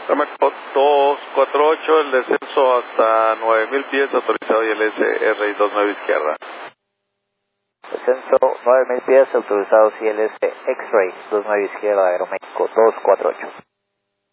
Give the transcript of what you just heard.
Aeroméxico 248, el descenso hasta 9000 pies autorizado ILS RI29 izquierda. Descenso 9000 pies autorizados ILS X-Ray 29 izquierda, Aeroméxico 248.